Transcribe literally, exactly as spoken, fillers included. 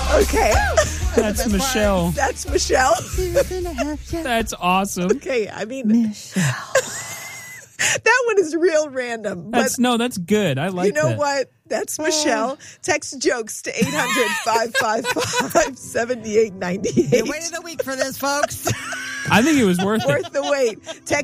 Okay. That's Michelle. That's Michelle. That's awesome. Okay, I mean, Michelle. That one is real random. That's but no, that's good. I like you know that. what? That's Michelle. Text jokes to eight hundred, five five five, seven eight nine eight. You waited a week for this, folks. I think it was worth it. Worth the wait. Text